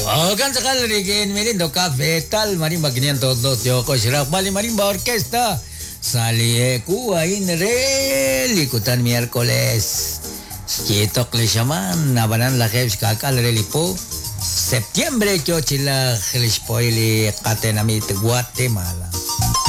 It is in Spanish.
Kan sekali rikin mirindo kafe tal marimba 502 Yoko Shirak Bali Marimba Orquesta Salie kuain re likutan miércoles Skito Klishaman Nabanan la Jeps Kakal Relipo Septiembre Chochila Gelishpoili Katenamit Guatemala